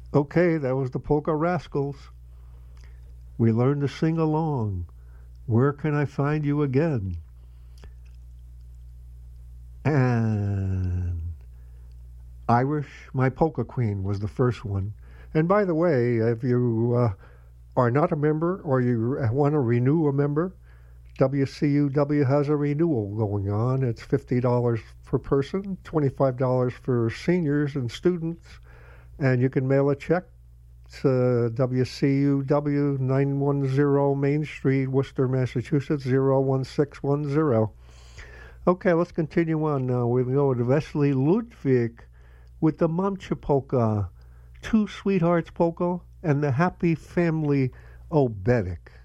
Okay, that was the Polka Rascals. We learned to sing along. Where can I find you again? And Irish, My Polka Queen was the first one. And by the way, if you are not a member or you want to renew a member, WCUW has a renewal going on. It's $50 per person, $25 for seniors and students, and you can mail a check to WCUW 910 Main Street, Worcester, Massachusetts 01610. Okay, let's continue on now. We'll go to Wesley Ludwig with the Mamcha Polka, Two Sweethearts Polka, and the Happy Family Oberek.